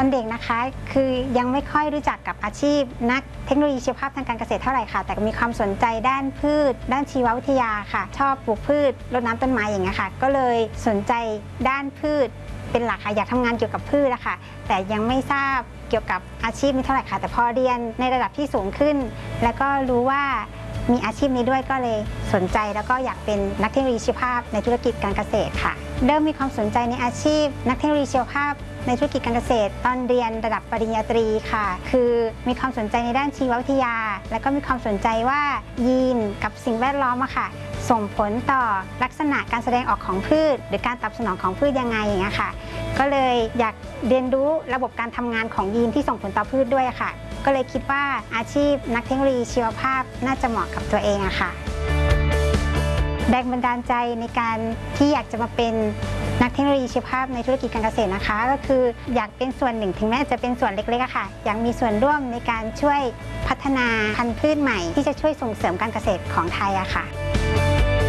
อนเด็กนะคะคือยังไม่ค่อยรู้จักกับอาชีพนักเทคโนโลยีชีวภาพทางการเกษตรเท่าไหร่ค่ะแต่มีความสนใจด้านพืชด้านชีววิทยาค่ะชอบปลูกพืชรดน้ำต้นไม้อย่างเงี้ยค่ะก็เลยสนใจด้านพืชเป็นหลักค่ะอยากทำงานเกี่ยวกับพืชนะคะแต่ยังไม่ทราบเกี่ยวกับอาชีพนี้เท่าไหร่ค่ะแต่พอเรียนในระดับที่สูงขึ้นแล้วก็รู้ว่ามีอาชีพนี้ด้วยก็เลยสนใจแล้วก็อยากเป็นนักเทคโนโลยีชีวภาพในธุรกิจการเกษตรค่ะเริ่มมีความสนใจในอาชีพนักเทคโนโลยีชีวภาพในธุรกิจการเกษตรตอนเรียนระดับปริญญาตรีค่ะคือมีความสนใจในด้านชีววิทยาแล้วก็มีความสนใจว่ายีนกับสิ่งแวดล้อมอะค่ะส่งผลต่อลักษณะการแสดงออกของพืชหรือการตอบสนองของพืชยังไงอย่างเงี้ยค่ะก็เลยอยากเรียนรู้ระบบการทำงานของยีนที่ส่งผลต่อพืชด้วยค่ะก็เลยคิดว่าอาชีพนักเทคโนโลยีชีวภาพน่าจะเหมาะกับตัวเองอะค่ะแรงบันดาลใจในการที่อยากจะมาเป็นนักเทคโนโลยีชีวภาพในธุรกิจการเกษตรนะคะก็คืออยากเป็นส่วนหนึ่งถึงแม้จะเป็นส่วนเล็กๆอะค่ะอยากมีส่วนร่วมในการช่วยพัฒนาพันธุ์พืชใหม่ที่จะช่วยส่งเสริมการเกษตรของไทยอะค่ะ